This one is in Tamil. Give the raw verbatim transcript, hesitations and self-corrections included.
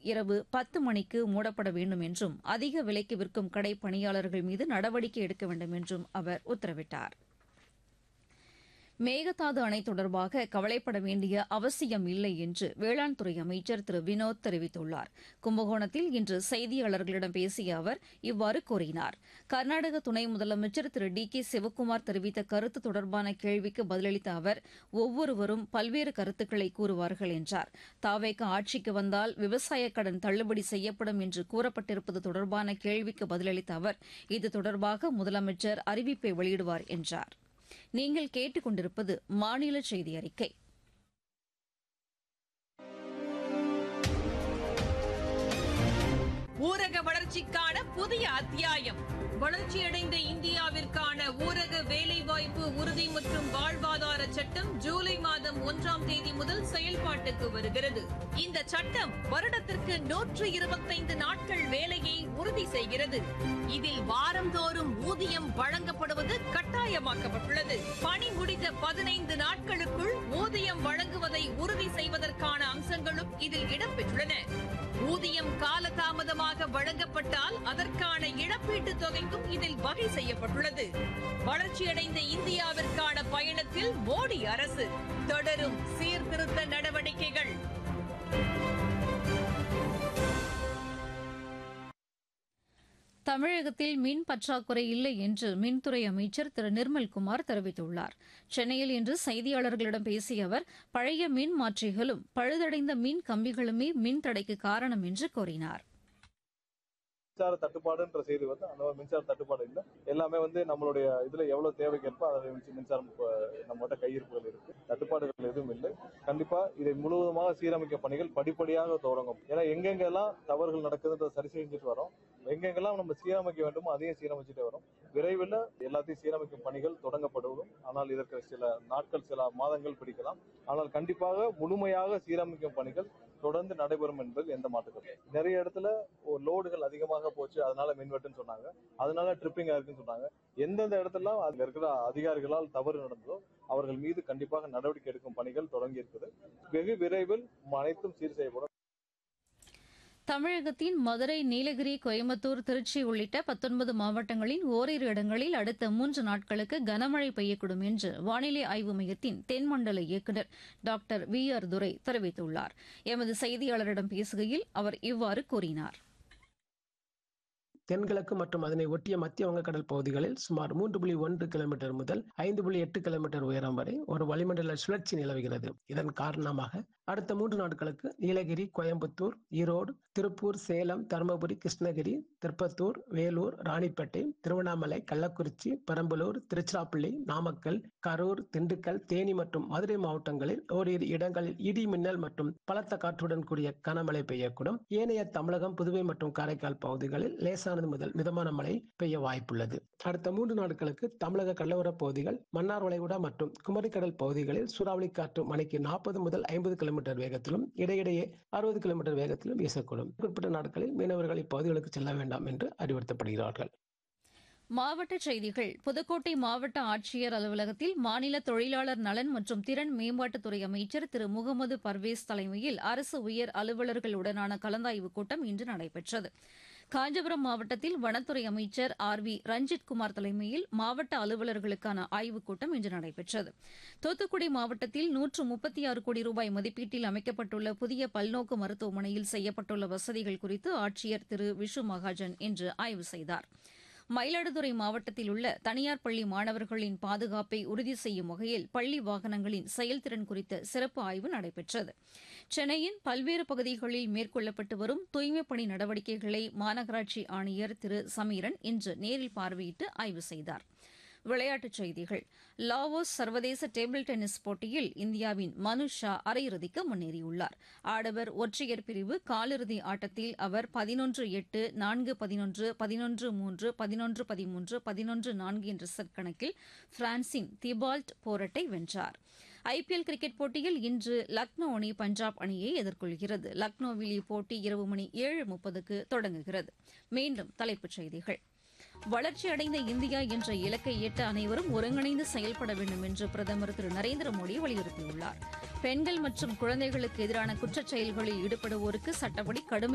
இரவு பத்து மணிக்கு மூடப்பட வேண்டும் என்றும் அதிக விலைக்கு விற்கும் கடை பணியாளர்கள் மீது நடவடிக்கை எடுக்க வேண்டும் என்றும் அவர் உத்தரவிட்டார். மேகதாது அணை தொடர்பாக கவலைப்பட வேண்டிய அவசியம் இல்லை என்று வேளாண் துறை அமைச்சர் திரு வினோத் தெரிவித்துள்ளார். கும்பகோணத்தில் இன்று செய்தியாளர்களிடம் பேசிய அவர் இவ்வாறு கூறினார். கர்நாடக துணை முதலமைச்சர் திரு டி கே சிவக்குமார் தெரிவித்த கருத்து தொடர்பான கேள்விக்கு பதிலளித்த அவர் ஒவ்வொருவரும் பல்வேறு கருத்துக்களை கூறுவார்கள் என்றார். தாவேக ஆட்சிக்கு வந்தால் விவசாய கடன் தள்ளுபடி செய்யப்படும் என்று கூறப்பட்டிருப்பது தொடர்பான கேள்விக்கு பதிலளித்த அவர் இது தொடர்பாக முதலமைச்சர் அறிவிப்பை வெளியிடுவார் என்றார். நீங்கள் கேட்டுக் கொண்டிருப்பது மாநில செய்தி அறிக்கை. ஊரக வளர்ச்சிக்கான புதிய அத்தியாயம். வளர்ச்சியடைந்த இந்தியாவிற்கான ஊரக வேலைவாய்ப்பு உறுதி மற்றும் வாழ்வாதார சட்டம் ஜூலை மாதம் ஒன்றாம் தேதி முதல் செயல்பாட்டுக்கு வருகிறது. இந்த சட்டம் வருடத்திற்கு நூற்று இருபத்தைந்து நாட்கள் வேலையை உறுதி செய்கிறது. இதில் வாரந்தோறும் ஊதியம் வழங்கப்படுவது கட்டாயமாக்கப்பட்டுள்ளது. பணி முடிந்த பதினைந்து நாட்களுக்குள் ஊதியம் வழங்குவதை உறுதி செய்வதற்கான அம்சங்களும் இதில் இடம்பெற்றுள்ளன. ஊதியம் காலதாமதமாக வழங்கப்பட்டால் அதற்கான இழப்பீட்டுத் தொகைக்கும் இதில் வகை செய்யப்பட்டுள்ளது. வளர்ச்சியடைந்த இந்தியாவிற்கான பயணத்தில் மோடி அரசு தொடரும் சீர்திருத்த நடவடிக்கைகள். தமிழகத்தில் மின் பற்றாக்குறை இல்லை என்று மின்துறை அமைச்சர் திரு நிர்மல்குமார் தெரிவித்துள்ளார். சென்னையில் இன்று செய்தியாளர்களிடம் பேசிய அவர் பழைய மின் மாற்றிகளும் பழுதடைந்த மின் கம்பிகளுமே மின் தடைக்கு காரணம் என்று கூறினார். மின்சார தட்டுப்பாடுன்ற செய்தி வந்து அந்த மின்சார தட்டுப்பாடு இல்லை. எல்லாமே வந்து நம்மளுடைய இதுல எவ்வளவு தேவைக்கேற்ப அதை மின்சாரம் நம்மகிட்ட கையிருப்புகள் இருக்கு. தட்டுப்பாடுகள் எதுவும் இல்லை. கண்டிப்பா இதை முழுவதுமாக சீரமைக்க பணிகள் படிப்படியாக தொடங்கும். ஏன்னா எங்கெங்கெல்லாம் தவறுகள் நடக்குதுன்றதை சரி செஞ்சுட்டு வரோம். எங்கெங்கெல்லாம் நம்ம சீரமைக்க வேண்டுமோ அதையும் சீரமைச்சுட்டே வரும். விரைவில் எல்லாத்தையும் சீரமைக்கும் பணிகள் தொடங்கப்படும். ஆனால் இதற்கு சில நாட்கள் சில மாதங்கள் பிடிக்கலாம். ஆனால் கண்டிப்பாக முழுமையாக சீரமைக்கும் பணிகள் தொடர்ந்து நடைபெறும் என்பது எந்த மாற்றுக்கள். நிறைய இடத்துல லோடுகள் அதிகமாக போச்சு, அதனால மின்வெட்டுன்னு சொன்னாங்க, அதனால ட்ரிப்பிங் ஆயிருக்குன்னு சொன்னாங்க. எந்தெந்த இடத்துல அங்க இருக்கிற அதிகாரிகளால் தவறு நடந்ததோ அவர்கள் மீது கண்டிப்பாக நடவடிக்கை எடுக்கும் பணிகள் தொடங்கி இருக்குது. வெகு விரைவில் அனைத்தும் சீர் செய்யப்படும். தமிழகத்தின் மதுரை, நீலகிரி, கோயம்புத்தூர், திருச்சி உள்ளிட்ட பத்தொன்பது மாவட்டங்களின் ஓரிரு இடங்களில் அடுத்த மூன்று நாட்களுக்கு கனமழை பெய்யக்கூடும் என்று வானிலை ஆய்வு மையத்தின் தென்மண்டல இயக்குநர் டாக்டர் வி ஆர் துரை தெரிவித்துள்ளார். எமது செய்தியாளரிடம் பேசுகையில் அவர் இவ்வாறு கூறினார். தென்கிழக்கு மற்றும் அதனை ஒட்டிய மத்திய வங்கக்கடல் பகுதிகளில் சுமார் மூன்று புள்ளி ஒன்று கிலோமீட்டர் முதல் ஐந்து புள்ளி எட்டு கிலோமீட்டர் உயரம் வரை ஒரு வளிமண்டல சுழற்சி நிலவுகிறது. இதன் காரணமாக அடுத்த மூன்று நாட்களுக்கு நீலகிரி, கோயம்புத்தூர், ஈரோடு, திருப்பூர், சேலம், தருமபுரி, கிருஷ்ணகிரி, திருப்பத்தூர், வேலூர், ராணிப்பேட்டை, திருவண்ணாமலை, கள்ளக்குறிச்சி, பெரம்பலூர், திருச்சிராப்பள்ளி, நாமக்கல், கரூர், திண்டுக்கல், தேனி மற்றும் மதுரை மாவட்டங்களில் ஓரிரு இடங்களில் இடி மின்னல் மற்றும் பலத்த காற்றுடன் கூடிய கனமழை பெய்யக்கூடும். ஏனைய தமிழகம், புதுவை மற்றும் காரைக்கால் பகுதிகளில் லேசானது முதல் மிதமான மழை பெய்ய வாய்ப்புள்ளது. அடுத்த மூன்று நாட்களுக்கு தமிழக கடலோர பகுதிகள், மன்னார் வளைகுடா மற்றும் குமரிக்கடல் பகுதிகளில் சூறாவளி காற்று மணிக்கு நாற்பது முதல் ஐம்பது கிலோமீட்டர் வேகத்திலும் இடையிடையே அறுபது கிலோமீட்டர் வேகத்திலும் வீசக்கூடும். குறிப்பிட்ட நாட்களில் மீனவர்கள் இப்பகுதிகளுக்கு செல்ல வேண்டாம் என்று அறிவுறுத்தப்படுகிறார்கள். மாவட்டச் செய்திகள். புதுக்கோட்டை மாவட்ட ஆட்சியர் அலுவலகத்தில் மாநில தொழிலாளர் நலன் மற்றும் திறன் மேம்பாட்டுத்துறை அமைச்சர் திரு முகமது பர்வேஸ் தலைமையில் அரசு உயர் அலுவலர்களுடனான கலந்தாய்வுக் கூட்டம் இன்று நடைபெற்றது. காஞ்சிபுரம் மாவட்டத்தில் வனத்துறை அமைச்சர் ஆர் வி ரஞ்சித்குமார் தலைமையில் மாவட்ட அலுவலர்களுக்கான ஆய்வுக் கூட்டம் இன்று நடைபெற்றது. தூத்துக்குடி மாவட்டத்தில் நூற்று முப்பத்தி ஆறு கோடி ரூபாய் மதிப்பீட்டில் அமைக்கப்பட்டுள்ள புதிய பல்நோக்கு மருத்துவமனையில் செய்யப்பட்டுள்ள வசதிகள் குறித்து ஆட்சியர் திரு விஷு மகாஜன் இன்று ஆய்வு செய்தார். மயிலாடுதுறை மாவட்டத்தில் உள்ள தனியார் பள்ளி மாணவர்களின் பாதுகாப்பை உறுதி செய்யும் வகையில் பள்ளி வாகனங்களின் செயல்திறன் குறித்த சிறப்பு ஆய்வு நடைபெற்றது. சென்னையின் பல்வேறு பகுதிகளில் மேற்கொள்ளப்பட்டு வரும் தூய்மைப் பணி நடவடிக்கைகளை மாநகராட்சி ஆணையர் திரு சமீரன் இன்று நேரில் பார்வையிட்டு ஆய்வு செய்தார். விளையாட்டுச் செய்திகள். லாவோஸ் சர்வதேச டேபிள் டென்னிஸ் போட்டியில் இந்தியாவின் மனு ஷா அரையிறுதிக்கு முன்னேறியுள்ளார். ஆடவர் ஒற்றையர் பிரிவு காலிறுதி ஆட்டத்தில் அவர் பதினொன்று எட்டு, நான்கு பதினொன்று, பதினொன்று மூன்று, பதினொன்று பதிமூன்று, பதினொன்று நான்கு என்ற செட் கணக்கில் பிரான்சின் திபால்ட் போரட்டை வென்றார். ஐபிஎல் கிரிக்கெட் போட்டியில் இன்று லக்னோ அணி பஞ்சாப் அணியை எதிர்கொள்கிறது. லக்னோவில் இப்போட்டி இரவு மணி ஏழு முப்பதுக்கு தொடங்குகிறது. மீண்டும் தலைப்புச் செய்திகள். வளர்ச்சியடைந்த இந்தியா என்ற இலக்கை எட்ட அனைவரும் ஒருங்கிணைந்து செயல்பட வேண்டும் என்று பிரதமர் திரு நரேந்திர மோடி வலியுறுத்தியுள்ளார். பெண்கள் மற்றும் குழந்தைகளுக்கு எதிரான குற்றச் செயல்களில் ஈடுபடுவோருக்கு சட்டப்படி கடுமை